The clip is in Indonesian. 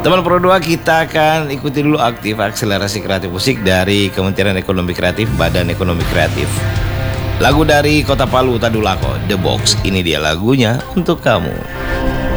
Teman Pro 2, kita akan ikuti dulu aktif akselerasi kreatif musik dari Kementerian Ekonomi Kreatif, Badan Ekonomi Kreatif. Lagu dari Kota Palu, Tadulako, The Box. Ini dia lagunya untuk kamu.